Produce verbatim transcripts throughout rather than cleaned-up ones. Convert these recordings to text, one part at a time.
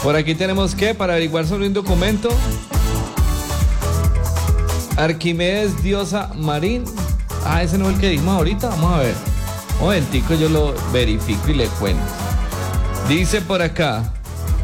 Por aquí tenemos que, para averiguar sobre un documento, Arquímedes Diosa Marín. Ah, ese no es el que dijimos ahorita. Vamos a ver. Un momentico, yo lo verifico y le cuento. Dice por acá.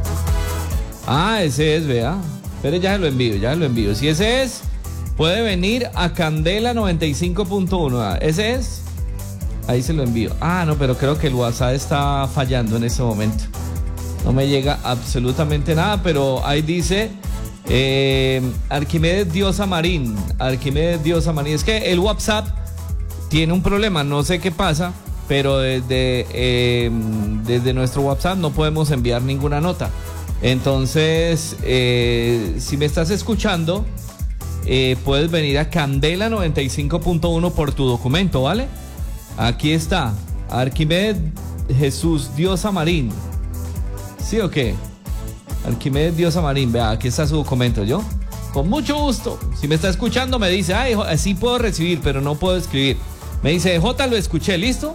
Ah, ese es, vea. Pero ya se lo envío, ya se lo envío. Si ese es, puede venir a Candela noventa y cinco punto uno. Ah, ese es. Ahí se lo envío. Ah, no, pero creo que el WhatsApp está fallando en este momento. No me llega absolutamente nada, pero ahí dice eh, Arquímedes Diosa Marín. Arquímedes Diosa Marín. Es que el WhatsApp tiene un problema, no sé qué pasa, pero desde, eh, desde nuestro WhatsApp no podemos enviar ninguna nota. Entonces, eh, si me estás escuchando, eh, puedes venir a Candela noventa y cinco punto uno por tu documento, ¿vale? Aquí está, Arquímedes Jesús Diosa Marín. ¿Sí o qué? Arquímedes Diosa Marín, vea, aquí está su documento, ¿yo? Con mucho gusto. Si me está escuchando, me dice, ay, sí puedo recibir, pero no puedo escribir. Me dice, J, lo escuché, ¿listo?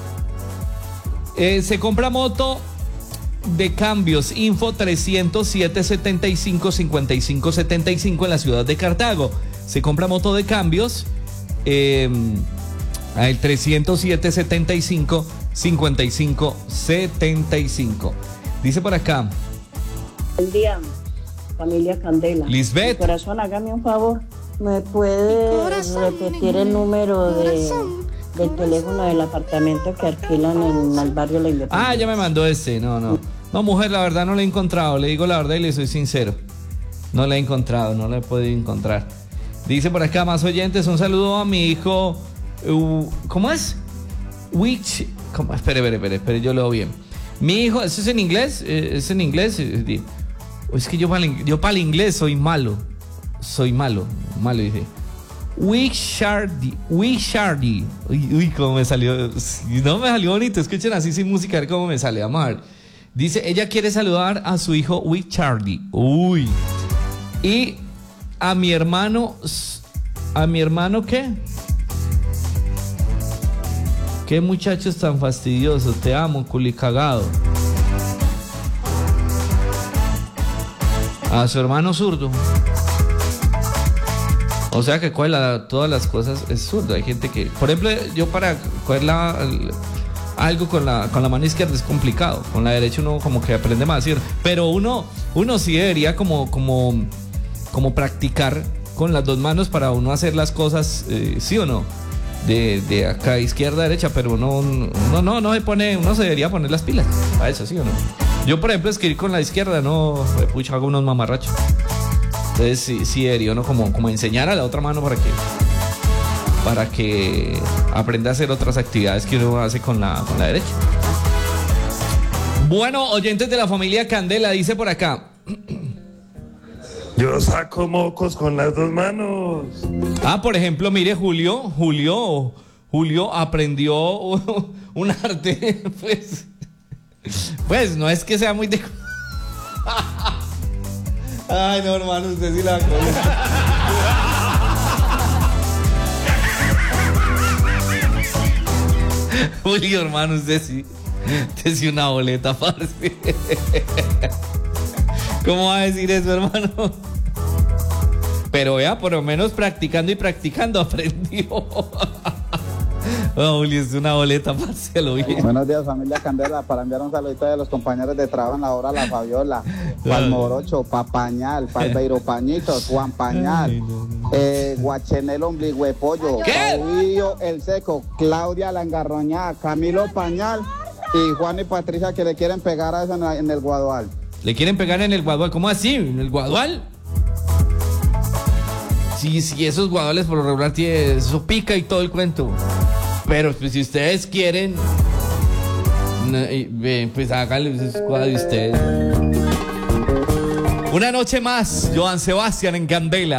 Eh, se compra moto de cambios, info trescientos siete setenta y cinco cincuenta y cinco setenta y cinco en la ciudad de Cartago. Se compra moto de cambios, eh, al trescientos siete setenta y cinco cincuenta y cinco setenta y cinco. Dice por acá. Buen día, familia Candela. Lisbeth. Mi corazón, hágame un favor. ¿Me puede repetir el número de, del teléfono del apartamento que alquilan en el barrio La Independencia? Ah, ya me mandó este. No, no. No, mujer, la verdad no lo he encontrado. Le digo la verdad y le soy sincero. No lo he encontrado, no lo he podido encontrar. Dice por acá, más oyentes, un saludo a mi hijo. Uh, ¿Cómo es? Which. ¿Cómo? Espere, espere, espere, espere, yo leo bien. Mi hijo, ¿eso es en inglés? ¿Es en inglés? Es que yo para el, yo para el inglés soy malo. Soy malo, malo, dice. Wishardy, Wishardy. Uy, uy, cómo me salió. No me salió bonito, escuchen así sin música, a ver cómo me sale. Vamos a ver. Dice, ella quiere saludar a su hijo Wishardy. Uy. Y a mi hermano. ¿A mi hermano qué? Qué muchachos tan fastidiosos. Te amo, culicagado. A su hermano zurdo. O sea que coge la, todas las cosas es zurdo. Hay gente que, por ejemplo, yo para coger la, algo con la, con la mano izquierda es complicado. Con la derecha uno como que aprende más, ¿sí? Pero uno, uno sí debería como, como, como practicar con las dos manos para uno hacer las cosas, eh, ¿sí o no? De, de acá izquierda a derecha, pero uno no, no, no se pone, uno se debería poner las pilas a eso, ¿sí o no? Yo, por ejemplo, escribir con la izquierda, no, pucha, hago unos mamarrachos. Entonces sí, sí debería uno como, como enseñar a la otra mano para que para que aprenda a hacer otras actividades que uno hace con la, con la derecha. Bueno, oyentes de la familia Candela, dice por acá. Yo saco mocos con las dos manos. Ah, por ejemplo, mire, Julio, Julio, Julio aprendió un arte, pues, pues no es que sea muy de... Ay, no, hermano, usted sí la Julio, hermano, usted sí, usted sí una boleta, parce. ¿Cómo va a decir eso, hermano? Pero vea, por lo menos practicando y practicando aprendió. Oh, Julio, es una boleta, páselo bien. Buenos días, familia Candela. Para enviar un saludito de los compañeros de trabajo en la obra La Fabiola, Pal Morocho, Papañal, Palbeiro Pañitos, Juan Pañal, Ay, no, no. Eh, Guachenel Ombligo de Pollo, Pauillo El Seco, Claudia La Engarroñada, Camilo Pañal y Juan y Patricia que le quieren pegar a eso en, en el Guadual. ¿Le quieren pegar en el Guadual? ¿Cómo así? ¿En el Guadual? Sí, sí, esos guaduales por lo regular tiene, eso pica y todo el cuento. Pero pues, si ustedes quieren, pues háganle ese escuadro de ustedes. Una noche más, Joan Sebastián en Candela.